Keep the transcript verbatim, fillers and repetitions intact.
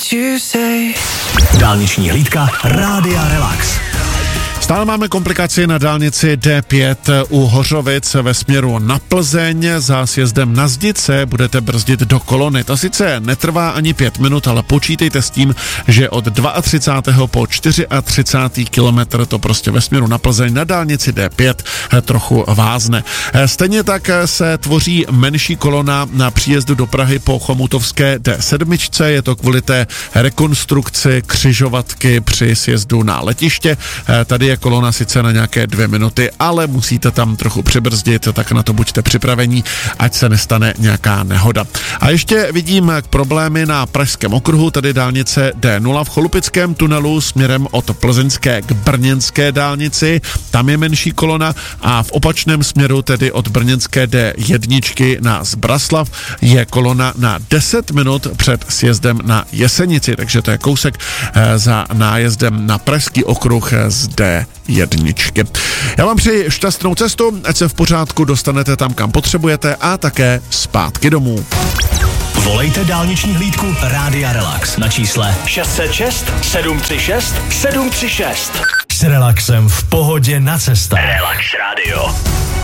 Dálniční hlídka Rádia Relax. Stále máme komplikaci na dálnici D pět u Hořovic ve směru na Plzeň. Za sjezdem na Zdice budete brzdit do kolony. To sice netrvá ani pět minut, ale počítejte s tím, že od třicátého druhého po třicátý čtvrtý kilometr to prostě ve směru na Plzeň na dálnici D pět trochu vázne. Stejně tak se tvoří menší kolona na příjezdu do Prahy po chomutovské D sedm. Je to kvůli té rekonstrukci křižovatky při sjezdu na letiště. Tady je kolona sice na nějaké dvě minuty, ale musíte tam trochu přibrzdit, tak na to buďte připravení, ať se nestane nějaká nehoda. A ještě vidím problémy na Pražském okruhu, tady dálnice D nula v Cholupickém tunelu směrem od Plzeňské k Brněnské dálnici, tam je menší kolona a v opačném směru, tedy od Brněnské D jedna na Zbraslav, je kolona na deset minut před sjezdem na Jesenici, takže to je kousek za nájezdem na Pražský okruh z D jedničky. Já vám přeji šťastnou cestu, ať se v pořádku dostanete tam, kam potřebujete a také zpátky domů. Volejte dálniční hlídku Rádia Relax na čísle šest set šest sedm tři šest sedm tři šest. S relaxem v pohodě na cestách. Relax Radio.